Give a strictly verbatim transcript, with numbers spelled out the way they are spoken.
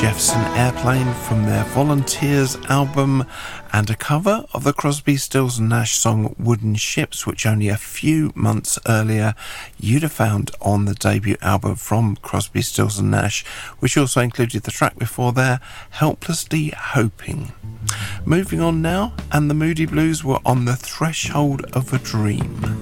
Jefferson Airplane from their Volunteers album, and a cover of the Crosby, Stills and Nash song Wooden Ships, which only a few months earlier you'd have found on the debut album from Crosby, Stills and Nash, which also included the track before there, Helplessly Hoping. Moving on now, and the Moody Blues were On the Threshold of a Dream.